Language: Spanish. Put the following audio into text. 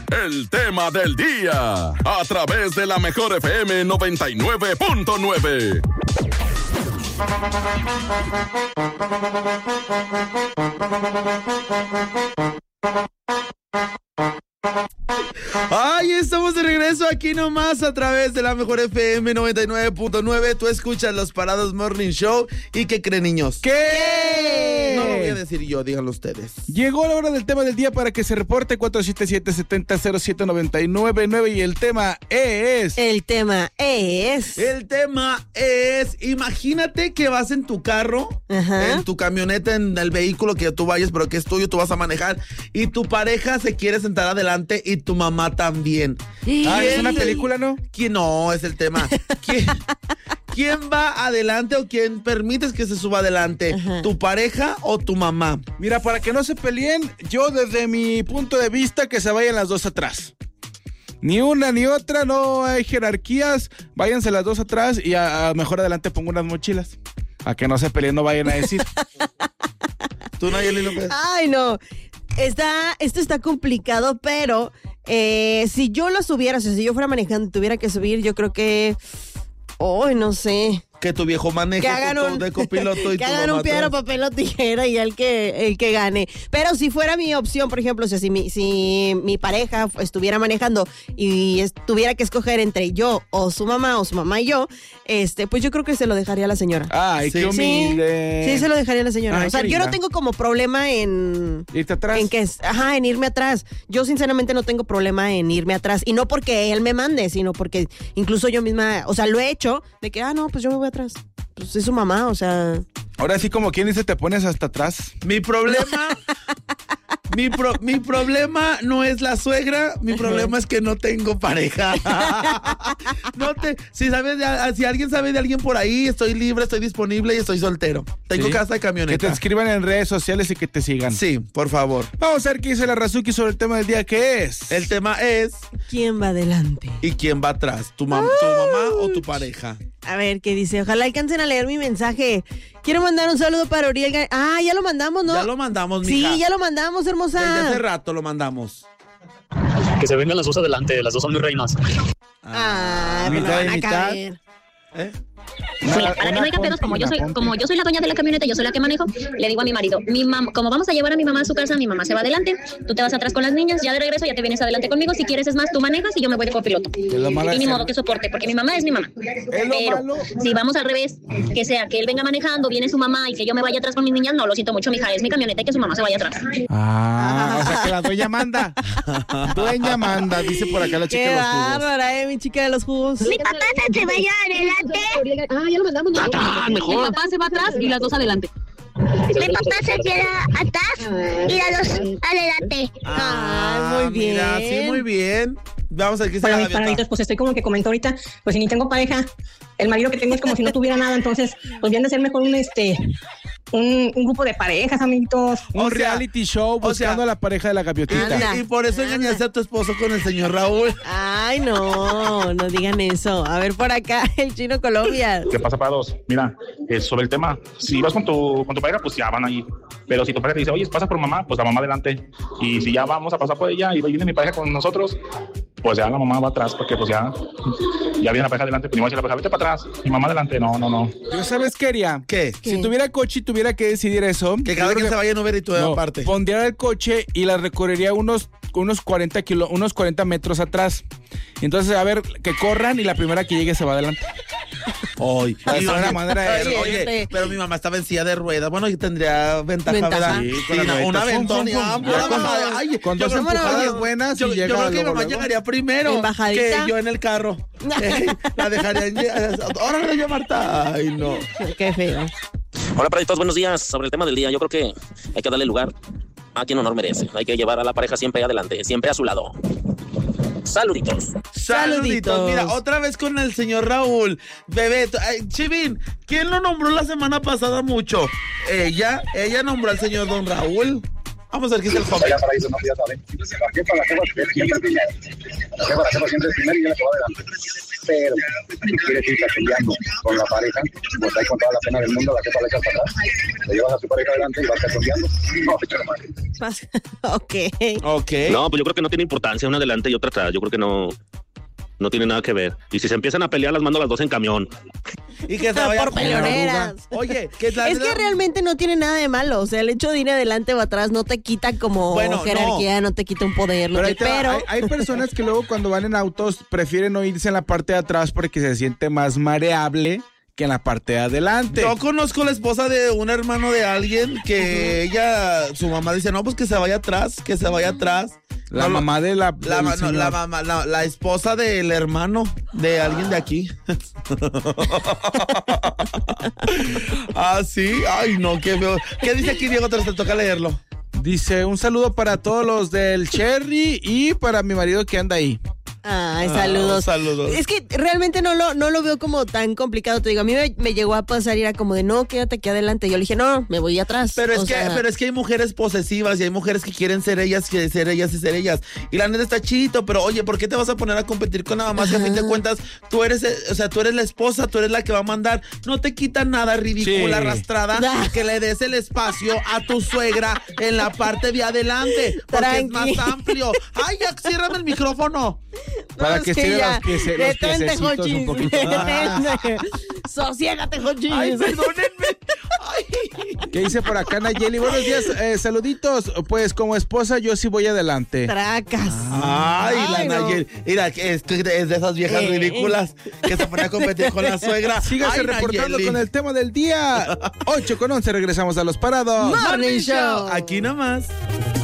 el tema del día, a través de la Mejor FM 99.9. Ay, estamos de regreso aquí nomás a través de la Mejor FM 99.9. Tú escuchas Los Parados Morning Show. ¿Y qué creen, niños? ¿Qué? No lo voy a decir yo, díganlo ustedes. Llegó la hora del tema del día para que se reporte 477-70-0799 y el tema es... El tema es, imagínate que vas en tu carro, ajá, en tu camioneta, en el vehículo que tú vayas, pero que es tuyo, tú vas a manejar, y tu pareja se quiere sentar adelante y tu mamá también. Ah, es una película, ¿no? ¿Quién? No, es el tema. ¿Quién va adelante o quién permites que se suba adelante? Ajá. ¿Tu pareja o tu mamá? Mira, para que no se peleen, yo desde mi punto de vista que se vayan las dos atrás. Ni una ni otra, no hay jerarquías, váyanse las dos atrás y a mejor adelante pongo unas mochilas. A que no se peleen, no vayan a decir. ¿Tú, Nayeli López? Ay, no. Esto está complicado, pero si yo lo subiera, o sea, si yo fuera manejando y tuviera que subir, yo creo que... Oh, no sé. Que tu viejo maneje, Que hagan de copiloto y que tu hagan mamá un piedra, atrás. papel o tijera y el que gane. Pero si fuera mi opción, por ejemplo, o sea, si mi pareja estuviera manejando y tuviera que escoger entre yo o su mamá y yo, pues yo creo que se lo dejaría a la señora. Ay, Sí. qué humilde. Sí, se lo dejaría a la señora. Ay, o sea, qué yo no linda. tengo como problema en... ¿Irte atrás? En irme atrás. Yo sinceramente no tengo problema en irme atrás. Y no porque él me mande, sino porque incluso yo misma, o sea, lo he hecho de que, no, pues yo me voy atrás. Pues es su mamá, o sea... Ahora sí, como quien dice, te pones hasta atrás. Mi problema... Mi problema no es la suegra, mi problema es que no tengo pareja. Si alguien sabe de alguien por ahí, estoy libre, estoy disponible y estoy soltero. Tengo ¿Sí? casa y Que camioneta. te escriban en redes sociales y que te sigan. Sí, por favor. Vamos a ver qué dice la Razuki sobre el tema del día, que es... El tema es, ¿Quién va adelante? ¿y quién va atrás? ¿Tu mamá o tu pareja? A ver, ¿qué dice? Ojalá alcancen a leer mi mensaje. Quiero mandar un saludo para Uriel. Ya lo mandamos, ¿no? Ya lo mandamos, mija. Sí, ya lo mandamos, hermosa. Desde hace rato lo mandamos. Que se vengan las dos adelante, las dos son mis reinas. Me lo mitad van y a mitad. caer. ¿Eh? Sí, para que no haya pedos, como yo soy la dueña de la camioneta, yo soy la que manejo, le digo a mi marido, como vamos a llevar a mi mamá a su casa, mi mamá se va adelante, tú te vas atrás con las niñas, ya de regreso ya te vienes adelante conmigo, si quieres es más, tú manejas y yo me voy de copiloto. Y ni modo que soporte, porque mi mamá es mi mamá. Pero si vamos al revés, que sea que él venga manejando, viene su mamá y que yo me vaya atrás con mis niñas, no, lo siento mucho, mija, es mi camioneta y que su mamá se vaya atrás. O sea que la dueña manda. Dueña manda, dice por acá la chica Qué de los jugos. bárbara, mi chica de los jugos. Mi papá se vaya adelante. Ya lo mandamos. Mejor. Mi papá se va atrás y las dos adelante. Mi papá se queda atrás y las dos adelante. Muy bien. Mira, sí, muy bien. Vamos a ver qué Para está mis paraditos, pues estoy como que comentó ahorita, pues si ni tengo pareja, el marido que tengo es como si no tuviera nada, entonces pues bien de ser mejor un grupo de parejas, amiguitos. Un reality show buscando a la pareja de la gaviotita. Y por eso engañaste a tu esposo con el señor Raúl. Ay, no digan eso. A ver, por acá, el Chino Colombia. ¿Qué pasa para dos? Mira, sobre el tema, si vas con tu pareja, pues ya van ahí. Pero si tu pareja te dice, oye, pasa por mamá, pues la mamá adelante. Y si ya vamos a pasar por ella y viene mi pareja con nosotros, pues ya la mamá va atrás, porque pues ya viene la pareja adelante. Pues ni voy a decir a la pareja, vete para atrás, mi mamá adelante. No. ¿Yo sabes qué haría? ¿Qué? Si tuviera coche y tuviera que decidir eso... Que cada quien se vaya en Uber y tú aparte. Pondría el coche y la recorrería unos 40 metros atrás. Entonces, a ver, que corran y la primera que llegue se va adelante. Oye, pero mi mamá estaba en silla de ruedas. Bueno, yo tendría ventaja, ¿verdad? Sí, Sí, una ventona. Con dos empujadas buenas yo llega creo que mi luego, mamá luego. llegaría primero En bajadita. que yo en el carro. La dejaría órale ya, Marta. Ay, no. Qué feo. Hola, Praditos, buenos días. Sobre el tema del día, yo creo que hay que darle lugar a quien honor merece. Hay que llevar a la pareja siempre adelante, siempre a su lado. Saluditos. Saluditos. Mira, otra vez con el señor Raúl. Bebé, Chivín, ¿quién lo nombró la semana pasada mucho? Ella nombró al señor Don Raúl. Vamos a ver qué es el joven. Pero si quieres ir cachondeando con la pareja, pues ahí con toda la pena del mundo, la que pareja para atrás, te llevas a tu pareja adelante y vas cachondeando. No, te echas mal. Ok. No, pues yo creo que no tiene importancia una adelante y otra atrás. Yo creo que no tiene nada que ver. Y si se empiezan a pelear, las mando a las dos en camión. Y que se vaya por peleoneras. Oye, es que realmente no tiene nada de malo. O sea, el hecho de ir adelante o atrás no te quita como jerarquía, no te quita un poder. Pero hay personas que luego cuando van en autos prefieren no irse en la parte de atrás porque se siente más mareable que en la parte de adelante. Yo conozco la esposa de un hermano de alguien que su mamá dice, no, pues que se vaya atrás, que se vaya atrás. La mamá de la esposa del hermano de alguien de aquí. Ah, sí. Ay, no, qué feo. ¿Qué dice aquí, Diego? Te toca leerlo. Dice, un saludo para todos los del Cherry y para mi marido que anda ahí. Ay, saludos. Saludos. Es que realmente no lo veo como tan complicado. Te digo, a mí me llegó a pasar y era como de, no, quédate aquí adelante. Yo le dije, no, me voy atrás. Pero es que hay mujeres posesivas y hay mujeres que quieren ser ellas. Y la neta está chito, pero oye, ¿por qué te vas a poner a competir con nada más? Que a fin de cuentas, tú eres la esposa, tú eres la que va a mandar. No te quita nada, ridícula, arrastrada, que le des el espacio a tu suegra en la parte de adelante. Porque es más amplio. Ay, ya, ciérrame el micrófono. Para que estire los piececitos un poquito. Sosiégate, Jochis. Ay, perdónenme. ¿Qué dice por acá, Nayeli? Buenos días, saluditos. Pues como esposa yo sí voy adelante. Tracas. Ay, la Nayeli. Mira, es de esas viejas ridículas que se ponen a competir con la suegra. Sígase reportando Nayeli con el tema del día. 8:11, regresamos a Los Parados Morning Show. Aquí nomás.